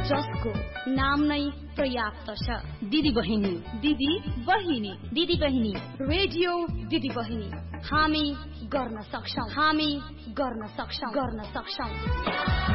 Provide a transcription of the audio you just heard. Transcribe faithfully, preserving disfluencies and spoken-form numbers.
जसको नाम नै पर्याप्त छ। दिदी बहिनी, दिदी बहिनी, दिदी बहिनी, रेडियो दिदी बहिनी। हामी गर्न सक्छौं, हामी गर्न सक्छौं, गर्न सक्छौं।